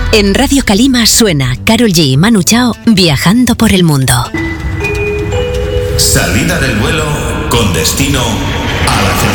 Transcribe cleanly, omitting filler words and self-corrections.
En Radio Calima suena Karol G y Manu Chao viajando por el mundo. Salida del vuelo con destino a la felicidad.